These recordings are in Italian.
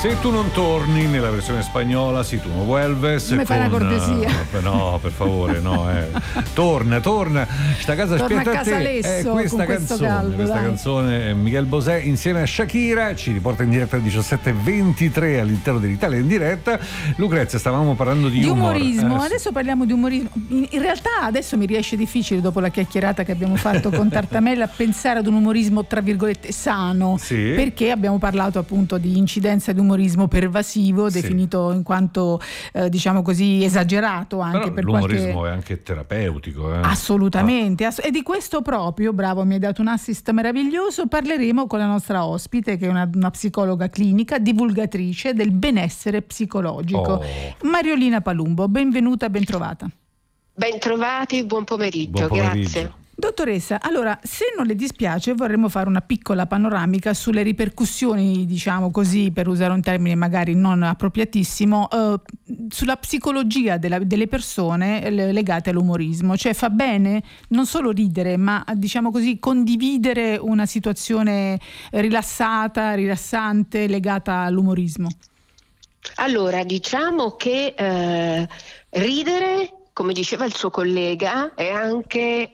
Se tu non torni nella versione spagnola, si tu non vuelves. Mi fai una cortesia. No, per favore, no. Torna. Sta casa torna aspetta a casa te. Alesso Questa con questo canzone, caldo, questa dai. canzone Miguel Bosé insieme a Shakira ci riporta in diretta alle 17:23 all'interno dell'Italia in diretta. Lucrezia, stavamo parlando di umorismo. Sì. Adesso parliamo di umorismo. In realtà adesso mi riesce difficile, dopo la chiacchierata che abbiamo fatto con Tartamella, pensare ad un umorismo tra virgolette sano, Sì. perché abbiamo parlato appunto di incidenza di umorismo pervasivo, Sì. definito in quanto diciamo così esagerato anche. Però per l'umorismo qualche... è anche terapeutico. Assolutamente, e di questo proprio, bravo, mi hai dato un assist meraviglioso, parleremo con la nostra ospite che è una psicologa clinica, divulgatrice del benessere psicologico, Mariolina Palumbo. Benvenuta, bentrovata. Bentrovati, buon pomeriggio, grazie. Dottoressa, allora, se non le dispiace vorremmo fare una piccola panoramica sulle ripercussioni, diciamo così, per usare un termine magari non appropriatissimo, sulla psicologia delle persone legate all'umorismo. Cioè, fa bene non solo ridere, ma diciamo così condividere una situazione rilassante legata all'umorismo. Allora, diciamo che ridere, come diceva il suo collega, è anche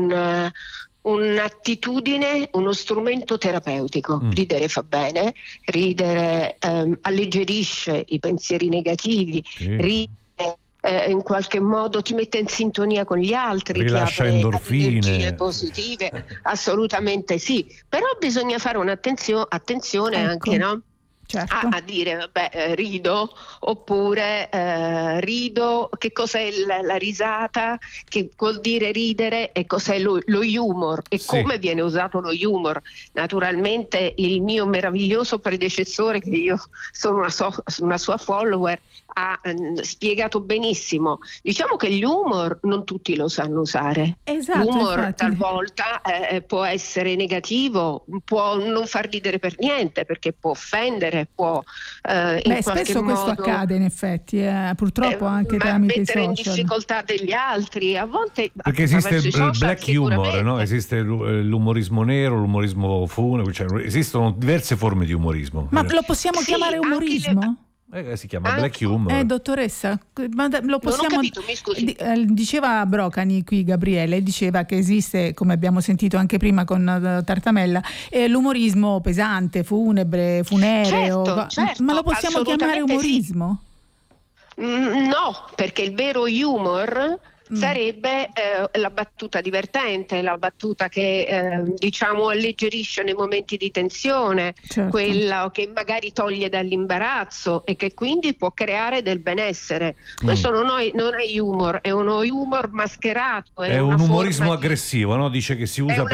un'attitudine, uno strumento terapeutico. Ridere fa bene, ridere alleggerisce i pensieri negativi, ridere in qualche modo ti mette in sintonia con gli altri, rilascia ti apre endorfine positive, assolutamente sì, però bisogna fare attenzione ecco. Anche, no? Certo. A dire vabbè rido, oppure rido, che cos'è la risata, che vuol dire ridere, e cos'è lo humor e come viene usato lo humor. Naturalmente il mio meraviglioso predecessore, che io sono una sua follower, ha spiegato benissimo. Diciamo che l'humor non tutti lo sanno usare. Esatto, l'humor infatti. Talvolta può essere negativo, può non far ridere per niente, perché può offendere, può in qualche spesso modo questo accade in effetti, purtroppo anche tramite i mettere in social. difficoltà degli altri, a volte perché esiste attraverso i il social, black humor, no? Esiste l'umorismo nero, l'umorismo funebre, cioè esistono diverse forme di umorismo. Ma lo possiamo chiamare umorismo? Si chiama black humor. Dottoressa, ma lo possiamo... Non ho capito, mi scusi. Diceva Brocani qui, Gabriele, diceva che esiste, come abbiamo sentito anche prima con Tartamella, l'umorismo pesante, funebre, funereo, certo, ma lo possiamo chiamare umorismo? Sì. No, perché il vero humor sarebbe la battuta divertente, la battuta che diciamo alleggerisce nei momenti di tensione, certo. Quella che magari toglie dall'imbarazzo e che quindi può creare del benessere. Questo non è humor, è uno humor mascherato. È un umorismo aggressivo, no? Dice che si usa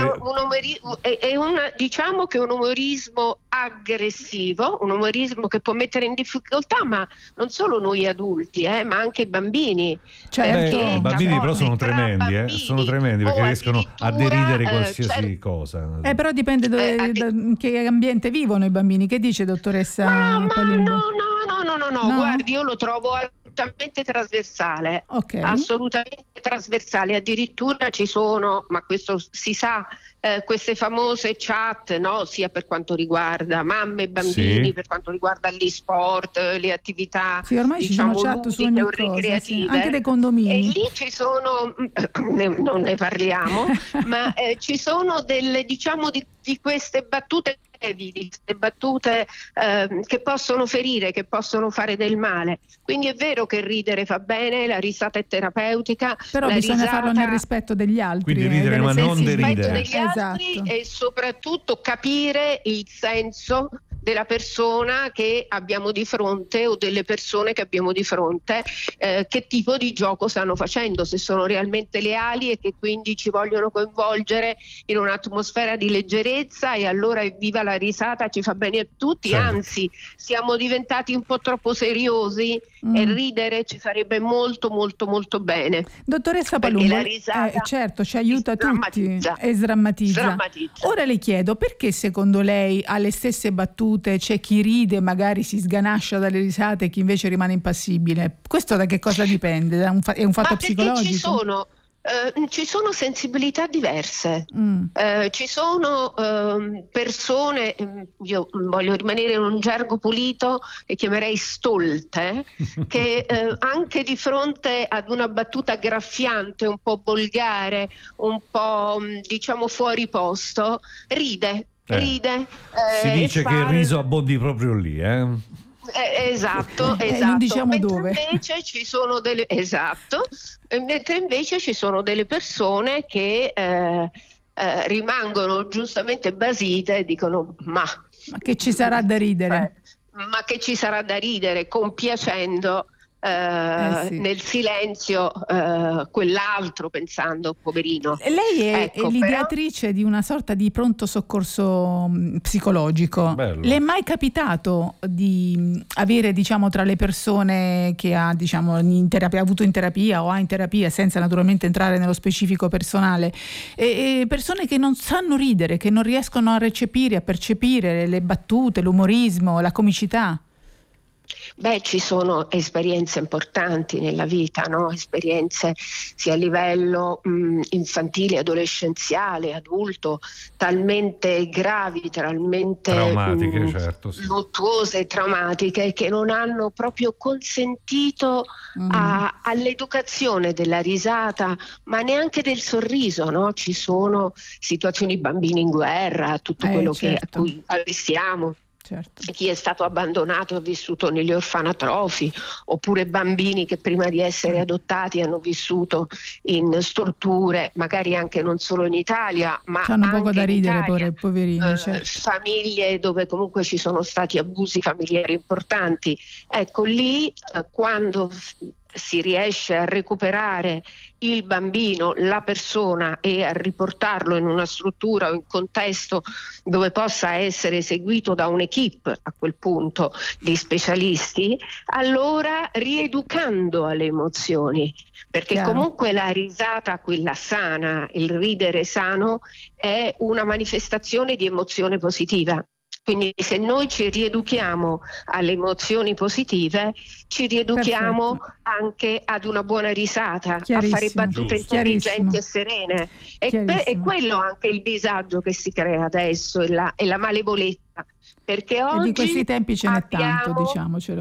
diciamo che è un umorismo aggressivo, un umorismo che può mettere in difficoltà, ma non solo noi adulti, ma anche i bambini. Certo. I bambini però sono tremendi, sono tremendi perché riescono a deridere qualsiasi cosa. Però dipende in che ambiente vivono i bambini. Che dice, dottoressa Palumbo? No, guardi, io lo trovo assolutamente trasversale, assolutamente trasversale. Addirittura ci sono, ma questo si sa, queste famose chat, no? Sia per quanto riguarda mamme e bambini, per quanto riguarda gli sport, le attività, ormai diciamo, ci sono chat su ogni cosa, ricreative, anche dei condomini. e lì ci sono non ne parliamo ma ci sono delle, diciamo, di queste battute che possono ferire, che possono fare del male. Quindi è vero che ridere fa bene, la risata è terapeutica, però bisogna farlo nel rispetto degli altri. Quindi ridere, ma non deridere. Degli altri, e soprattutto capire il senso della persona che abbiamo di fronte o delle persone che abbiamo di fronte, che tipo di gioco stanno facendo, se sono realmente leali e che quindi ci vogliono coinvolgere in un'atmosfera di leggerezza, e allora evviva la risata, ci fa bene a tutti, anzi siamo diventati un po' troppo seriosi e ridere ci farebbe molto molto molto bene. Dottoressa Palumbo, la risata certo, ci aiuta tutti e sdrammatizza. Ora le chiedo, perché secondo lei alle stesse battute c'è chi ride, magari si sganascia dalle risate, e chi invece rimane impassibile? Questo da che cosa dipende? È un fatto psicologico? Ci sono sensibilità diverse, ci sono persone, io voglio rimanere in un gergo pulito e chiamerei stolte, che anche di fronte ad una battuta graffiante, un po' volgare, un po' diciamo fuori posto, ride. Si dice che il riso abbondi proprio lì, Esatto. Non diciamo mentre dove. invece ci sono delle persone che rimangono giustamente basite e dicono ma che ci sarà da ridere? Ma che ci sarà da ridere, compiacendo sì. nel silenzio quell'altro, pensando poverino. Lei è Ecco, l'ideatrice di una sorta di pronto soccorso psicologico. Bello. Le è mai capitato di avere, diciamo, tra le persone che ha, diciamo, avuto in terapia o ha in terapia, senza naturalmente entrare nello specifico personale, persone che non sanno ridere, che non riescono a recepire, a percepire le battute, l'umorismo, la comicità? Beh, ci sono esperienze importanti nella vita, no? Esperienze sia a livello infantile, adolescenziale, adulto, talmente gravi, talmente traumatiche, certo, sì. luttuose e traumatiche, che non hanno proprio consentito all'educazione della risata, ma neanche del sorriso, no? Ci sono situazioni, bambini in guerra, tutto quello certo. a cui assistiamo. Certo. Chi è stato abbandonato ha vissuto negli orfanatrofi, oppure bambini che prima di essere adottati hanno vissuto in strutture, magari anche non solo in Italia, ma hanno anche poco da ridere, Italia, poverini, certo. famiglie dove comunque ci sono stati abusi familiari importanti. Ecco, lì quando si riesce a recuperare il bambino, la persona, e a riportarlo in una struttura o in contesto dove possa essere seguito da un'equipe, a quel punto, di specialisti, allora rieducando alle emozioni, perché comunque la risata, quella sana, il ridere sano, è una manifestazione di emozione positiva. Quindi se noi ci rieduchiamo alle emozioni positive, ci rieduchiamo anche ad una buona risata, a fare battute intelligenti e serene. E quello anche il disagio che si crea adesso e la malevolezza. Perché oggi e di questi tempi ce n'è tanto, diciamocelo.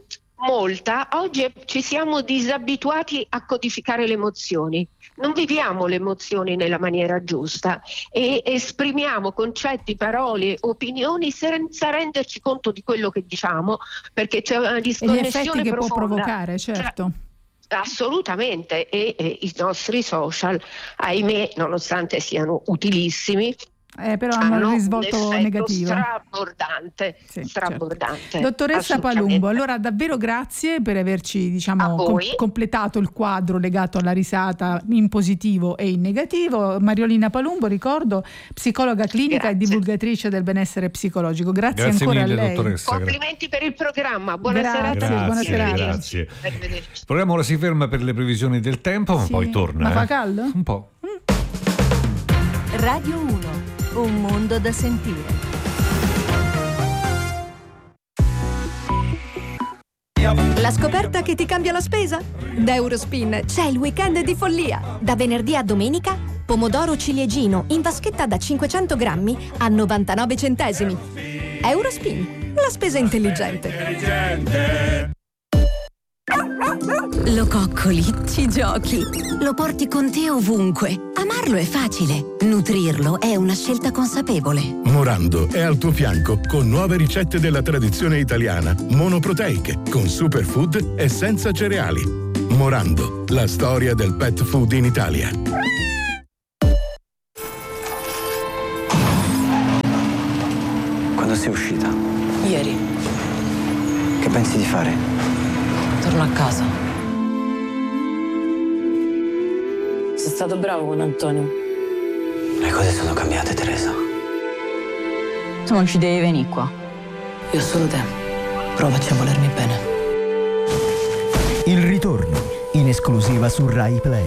Molta. Oggi ci siamo disabituati a codificare le emozioni, non viviamo le emozioni nella maniera giusta e esprimiamo concetti, parole, opinioni senza renderci conto di quello che diciamo, perché c'è una disconnessione e gli effetti che profonda. Può provocare, certo. Assolutamente, e i nostri social, ahimè, nonostante siano utilissimi, però hanno un risvolto negativo. Strabbordante. Certo. Dottoressa Palumbo, allora davvero grazie per averci, diciamo, completato il quadro legato alla risata in positivo e in negativo. Mariolina Palumbo, ricordo, psicologa clinica e divulgatrice del benessere psicologico. Grazie ancora mille, a lei. Dottoressa. Complimenti per il programma. Buona serata. Buona serata. Grazie. Il programma ora si ferma per le previsioni del tempo, ma poi torna. Ma fa caldo? Un po'. Radio 1. Un mondo da sentire. La scoperta che ti cambia la spesa? Da Eurospin c'è il weekend di follia. Da venerdì a domenica, pomodoro ciliegino in vaschetta da 500 grammi a 99 centesimi. Eurospin, la spesa intelligente. Lo coccoli, ci giochi, lo porti con te ovunque. Amarlo è facile, nutrirlo è una scelta consapevole. Morando è al tuo fianco con nuove ricette della tradizione italiana, monoproteiche, con superfood e senza cereali. Morando, la storia del pet food in Italia. Quando sei uscita? Ieri. Che pensi di fare? Torno a casa. Sei stato bravo con Antonio. Le cose sono cambiate, Teresa. Tu non ci devi venire qua. Io ho solo te. Provaci a volermi bene. Il ritorno, in esclusiva su Rai Play.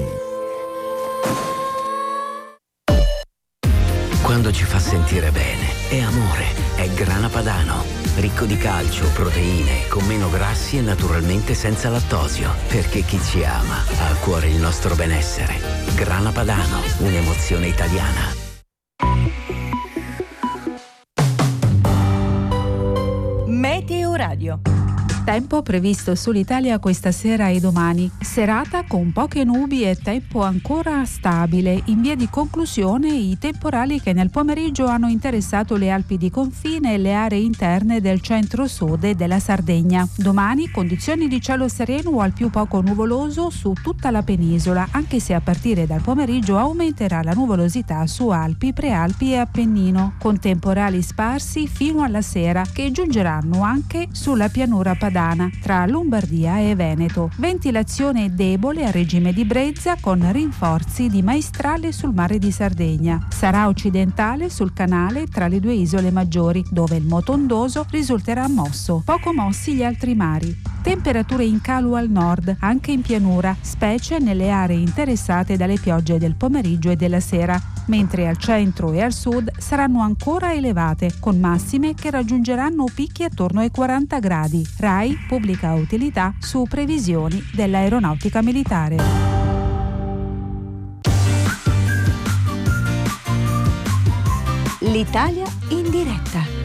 Quando ci fa sentire bene, è amore, è Grana Padano. ricco di calcio, proteine, con meno grassi e naturalmente senza lattosio. Perché chi ci ama ha a cuore il nostro benessere. Grana Padano, un'emozione italiana. Meteoradio. Tempo previsto sull'Italia questa sera e domani. Serata con poche nubi e tempo ancora stabile. In via di conclusione i temporali che nel pomeriggio hanno interessato le Alpi di confine e le aree interne del centro-sud e della Sardegna. Domani condizioni di cielo sereno o al più poco nuvoloso su tutta la penisola, anche se a partire dal pomeriggio aumenterà la nuvolosità su Alpi, Prealpi e Appennino, con temporali sparsi fino alla sera che giungeranno anche sulla pianura padana tra Lombardia e Veneto. Ventilazione debole a regime di brezza con rinforzi di maestrale sul mare di Sardegna. Sarà occidentale sul canale tra le due isole maggiori, dove il moto ondoso risulterà mosso. Poco mossi gli altri mari. Temperature in calo al nord, anche in pianura, specie nelle aree interessate dalle piogge del pomeriggio e della sera, mentre al centro e al sud saranno ancora elevate, con massime che raggiungeranno picchi attorno ai 40 gradi. RAI pubblica utilità su previsioni dell'aeronautica militare. L'Italia in diretta.